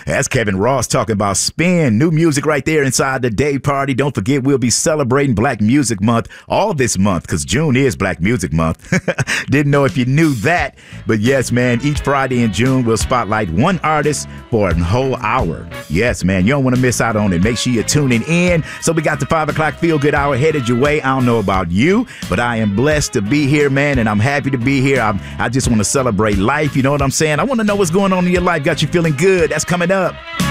That's Kevin Ross talking about Spin. New music right there inside the day party. Don't forget, we'll be celebrating Black Music Month all this month because June is Black Music Month. Didn't know if you knew that. But yes, man, each Friday in June, we'll spotlight one artist for a whole hour. Yes, man, you don't want to miss out on it. Make sure you're tuning in. So we got the 5 o'clock Feel Good Hour headed your way. I don't know about you, but I am blessed to be here, man, and I'm happy to be here. I just want to celebrate life. You know what I'm saying? I want to know what's going on in your life. Got you feeling good. That's coming up.